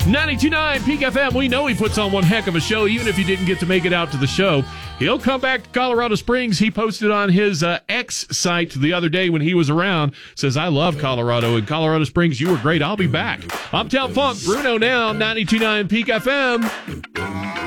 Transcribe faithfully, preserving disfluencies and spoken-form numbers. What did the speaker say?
ninety-two point nine Peak F M. We know he puts on one heck of a show, even if you didn't get to make it out to the show. He'll come back to Colorado Springs. He posted on his uh, X site the other day when he was around. Says, I love Colorado. In Colorado Springs, you were great. I'll be back. I'm Uptown Funk. Bruno now, ninety-two point nine Peak F M.